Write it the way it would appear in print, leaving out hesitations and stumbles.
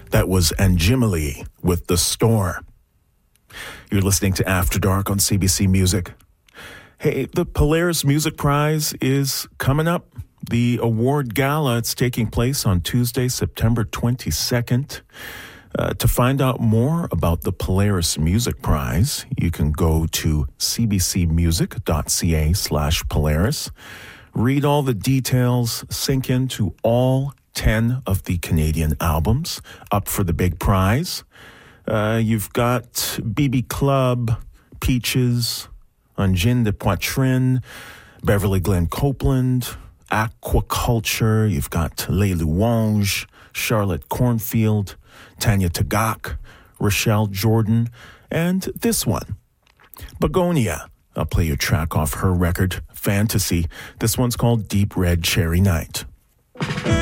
That was Anjimile with The Store. You're listening to After Dark on CBC Music. Hey, the Polaris Music Prize is coming up. The award gala, it's taking place on Tuesday, September 22nd. To find out more about the Polaris Music Prize, you can go to cbcmusic.ca/Polaris. Read all the details, sink into all 10 of the Canadian albums up for the big prize. You've got BB Club, Peaches, Angine de Poitrine, Beverly Glenn Copeland, Aquaculture. You've got Les Louanges, Charlotte Cornfield, Tanya Tagaq, Rochelle Jordan, and this one, Begonia. I'll play you a track off her record, Fantasy. This one's called Deep Red Cherry Night.